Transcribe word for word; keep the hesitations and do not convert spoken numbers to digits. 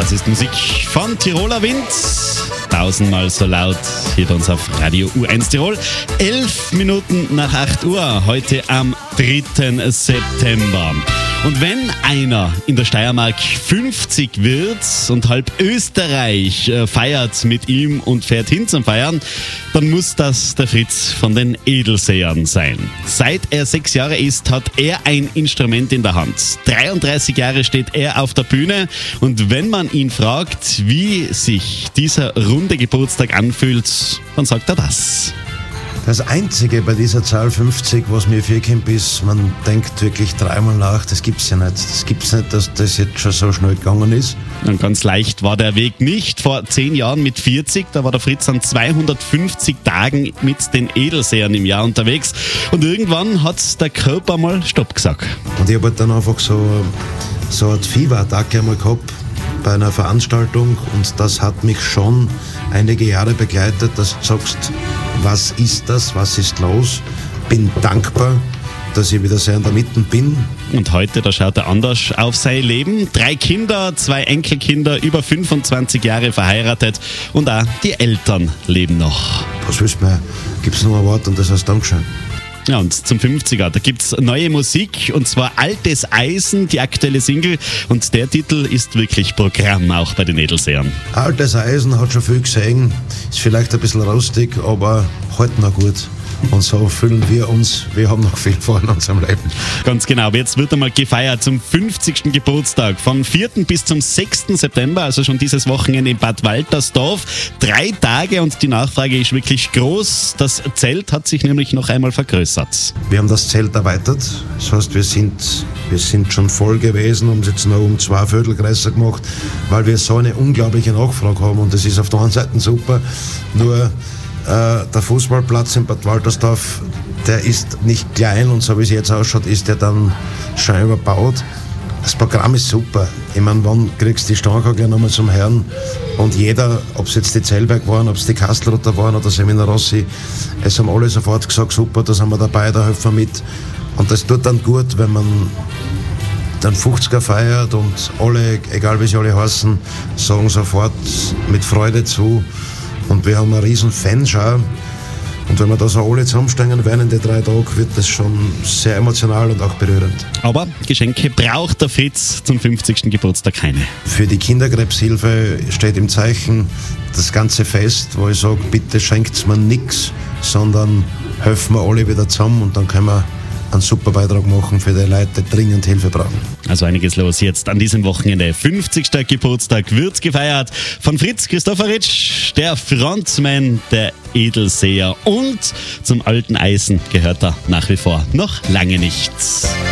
Das ist Musik von Tiroler Wind. Tausendmal so laut hier bei uns auf Radio U eins Tirol. Elf Minuten nach acht Uhr, heute am dritten September. Und wenn einer in der Steiermark fünfzig wird und halb Österreich feiert mit ihm und fährt hin zum Feiern, dann muss das der Fritz von den Edelsehern sein. Seit er sechs Jahre ist, hat er ein Instrument in der Hand. dreiunddreißig Jahre steht er auf der Bühne und wenn man ihn fragt, wie sich dieser runde Geburtstag anfühlt, dann sagt er das. Das Einzige bei dieser Zahl fünfzig, was mir vorkommt, ist, man denkt wirklich dreimal nach, das gibt's ja nicht. Das gibt's nicht, dass das jetzt schon so schnell gegangen ist. Und ganz leicht war der Weg nicht. Vor zehn Jahren mit vierzig, da war der Fritz an zweihundertfünfzig Tagen mit den Edelsehern im Jahr unterwegs. Und irgendwann hat der Körper mal Stopp gesagt. Und ich habe halt dann einfach so, so eine Fieberattacke einmal gehabt bei einer Veranstaltung und das hat mich schon einige Jahre begleitet, dass du sagst, was ist das, was ist los? Bin dankbar, dass ich wieder sehr in der Mitte bin. Und heute, da schaut er anders auf sein Leben. Drei Kinder, zwei Enkelkinder, über fünfundzwanzig Jahre verheiratet und auch die Eltern leben noch. Was willst du mehr? Gibt es nur ein Wort und das heißt Dankeschön. Ja, und zum fünfziger, da gibt's neue Musik und zwar Altes Eisen, die aktuelle Single und der Titel ist wirklich Programm, auch bei den Edelsehern. Altes Eisen hat schon viel gesehen, ist vielleicht ein bisschen rostig, aber halt noch gut. Und so fühlen wir uns, wir haben noch viel vor in unserem Leben. Ganz genau, jetzt wird einmal gefeiert zum fünfzigsten Geburtstag. Vom vierten bis zum sechsten September, also schon dieses Wochenende in Bad Waltersdorf. Drei Tage und die Nachfrage ist wirklich groß. Das Zelt hat sich nämlich noch einmal vergrößert. Wir haben das Zelt erweitert. Das heißt, wir sind, wir sind schon voll gewesen, haben es jetzt noch um zwei Viertel größer gemacht, weil wir so eine unglaubliche Nachfrage haben. Und das ist auf der einen Seite super, nur Uh, der Fußballplatz in Bad Waltersdorf, der ist nicht klein und so wie es jetzt ausschaut, ist der dann schon überbaut. Das Programm ist super. Ich meine, wann kriegst du die Stange gleich nochmal zum Herrn? Und jeder, ob es jetzt die Zellberg waren, ob es die Kastelrotter waren oder Semina Rossi, es haben alle sofort gesagt, super, da sind wir dabei, da helfen wir mit. Und das tut dann gut, wenn man dann fünfziger feiert und alle, egal wie sie alle heißen, sagen sofort mit Freude zu. Und wir haben eine riesen Fanschau. Und wenn wir da so alle zusammenstehen werden in den drei Tagen, wird das schon sehr emotional und auch berührend. Aber Geschenke braucht der Fritz zum fünfzigsten Geburtstag keine. Für die Kinderkrebshilfe steht im Zeichen das ganze Fest, wo ich sage, bitte schenkt mir nichts, sondern helfen wir alle wieder zusammen und dann können wir einen super Beitrag machen für die Leute, die dringend Hilfe brauchen. Also einiges los jetzt an diesem Wochenende. fünfzigsten Geburtstag wird gefeiert von Fritz Christopheritsch, der Frontman der Edelseher. Und zum alten Eisen gehört er nach wie vor noch lange nichts.